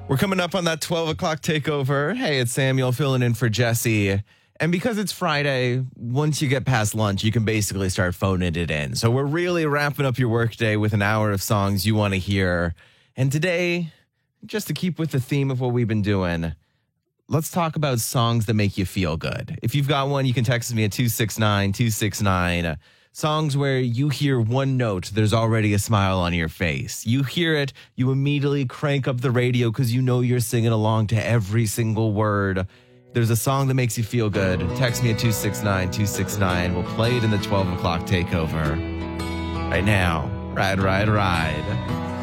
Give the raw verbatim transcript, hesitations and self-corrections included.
We're coming up on that twelve o'clock takeover. Hey, it's Samuel filling in for Jesse. And because it's Friday, once you get past lunch, you can basically start phoning it in. So we're really wrapping up your workday with an hour of songs you want to hear. And today, just to keep with the theme of what we've been doing, let's talk about songs that make you feel good. If you've got one, you can text me at two six nine two six nine. Songs where you hear one note, there's already a smile on your face. You hear it, you immediately crank up the radio because you know you're singing along to every single word. There's a song that makes you feel good. Text me at two six nine two six nine. We'll play it in the twelve o'clock takeover. Right now, ride, ride, ride.